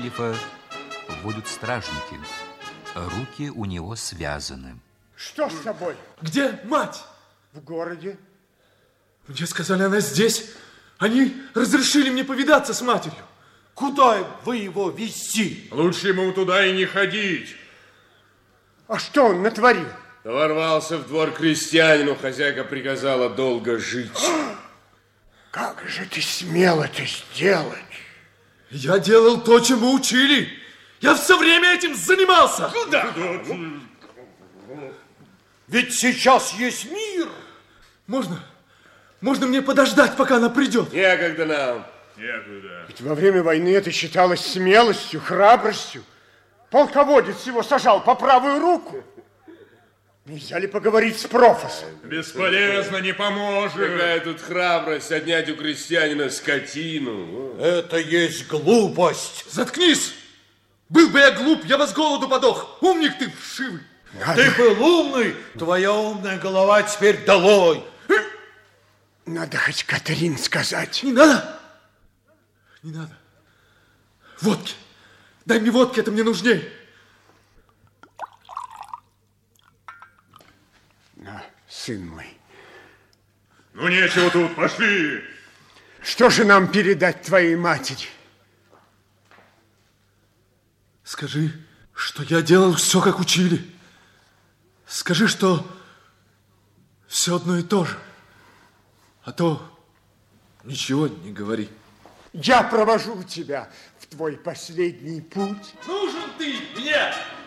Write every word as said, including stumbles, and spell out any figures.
Ильфа вводят стражники. Руки у него связаны. Что с тобой? Где мать? В городе. Мне сказали, она здесь. Они разрешили мне повидаться с матерью. Куда вы его везти? Лучше ему туда и не ходить. А что он натворил? Ворвался в двор крестьянину, хозяйка приказала долго жить. Как же ты смел это сделать? Я делал то, чему учили. Я все время этим занимался. Куда? Ведь сейчас есть мир. Можно, можно мне подождать, пока она придет? Некогда нам. Некуда. Ведь во время войны это считалось смелостью, храбростью. Полководец его сажал по правую руку. Нельзя ли поговорить с профессом? Бесполезно, не поможет. Какая тут храбрость отнять у крестьянина скотину. Это есть глупость. Заткнись! Был бы я глуп, я бы с голоду подох. Умник ты, вшивый. Надо, Ты был умный, твоя умная голова теперь долой. надо хоть Катерин сказать. Не надо. Не надо. Водки. Дай мне водки, это мне нужней. На, сын мой. Ну, нечего тут, пошли. Что же нам передать твоей матери? Скажи, что я делал все, как учили. Скажи, что все одно и то же. А то ничего не говори. Я провожу тебя в твой последний путь. Нужен ты мне!